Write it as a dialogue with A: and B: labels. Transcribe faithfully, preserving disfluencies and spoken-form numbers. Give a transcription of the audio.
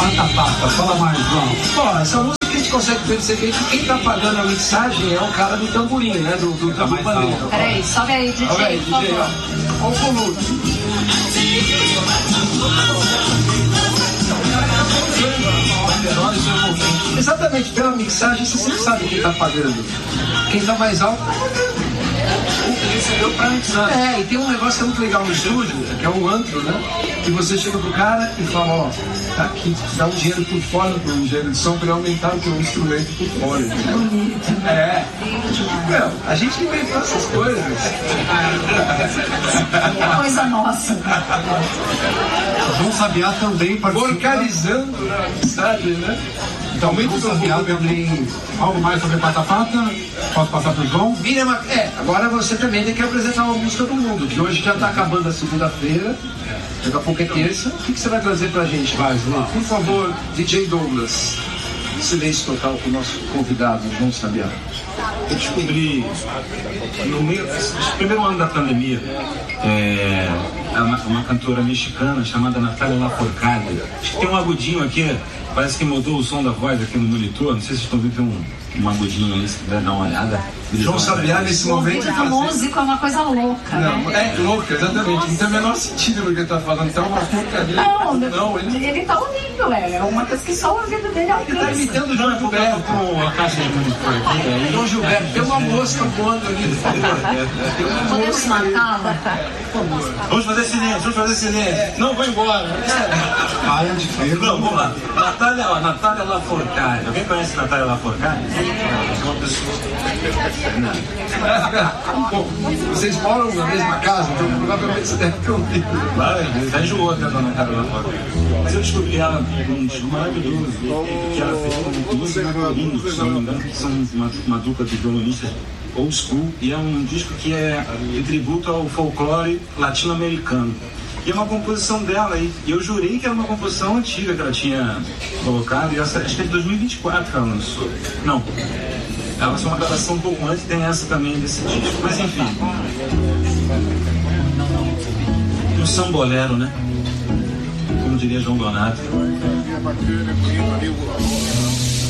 A: Pata Pata, fala mais, João.
B: Ó, essa música a gente consegue perceber que quem tá pagando a mixagem é o cara do tamborim, né? Do, do,
A: Tá
B: do
A: mais
B: pandeiro.
A: alto.
C: Peraí, sobe aí, D J,
B: Olha aí,
C: por
B: D J,
C: favor.
B: ó. Olha o volume. Exatamente, pela mixagem você sempre sabe quem tá pagando. Quem tá mais alto tá pagando.
A: Recebeu pra mixar.
B: É, e tem um negócio que é muito legal no estúdio, que é um antro, né? Que você chega pro cara e fala, ó, tá aqui, dá um dinheiro por fora pro engenheiro de som pra ele aumentar o teu instrumento por fora. Bonito. É. Meu, a gente inventou essas coisas.
C: É coisa nossa.
A: João Sabiá também participa.
B: Organizando na mixagem, né?
A: Então,
B: Muito
A: João Sabiá também. Algo mais sobre Pata Pata? Posso passar pro João?
B: Vira uma... É, agora você também tem que apresentar uma música do mundo, que hoje já tá acabando a segunda-feira, daqui a pouco é terça. O que, que você vai trazer pra gente, Wesley? Por favor, D J Douglas, silêncio total com o nosso convidado, João Sabiá.
D: Eu descobri no meio, no primeiro ano da pandemia, é, uma, uma cantora mexicana chamada Natália Lafourcade. Acho que tem um agudinho aqui, parece que mudou o som da voz aqui no monitor. Não sei se vocês estão vendo, tem um, um agudinho aí, se quiser dar uma olhada.
B: João Sabiá, nesse momento.
C: A música é uma coisa louca,
B: Não,
C: né?
B: é louca, exatamente. Não tem o menor sentido no que ele tá falando. Então, uma porcaria.
C: Não,
B: não ele...
C: ele tá ouvindo, é uma coisa que só o ouvido dele
B: ele tá
C: alcança.
B: imitando o João Gilberto.
D: Com a caixa de monitor aqui, aí.
B: João Gilberto, tem uma mosca voando ali. Tem uma
C: Podemos
B: mosca ali.
C: matá-la?
D: Vamos fazer silêncio, vamos fazer silêncio. Não, vai embora.
A: Para de ver.
D: Não, vamos lá. Natália, ó, Natália Lafourcade. Alguém conhece Natália Lafourcade? É uma pessoa.
B: Bom, vocês moram na mesma casa, então provavelmente você deve ter ouvido.
D: Claro, já enjoou até da Natália Lafourcade. Mas eu descobri ela num disco maravilhoso que ela fez com dois violinos, se não me engano, que são uma, uma dupla de violonistas old school, e é um disco que é em tributo ao folclore latino-americano. E é uma composição dela, e eu jurei que era uma composição antiga que ela tinha colocado, e essa, acho que é de dois mil e vinte e quatro que ela lançou. Não, ela lançou uma gravação um pouco antes, tem essa também desse disco, mas enfim. Um sambolero, né? Como diria João Donato.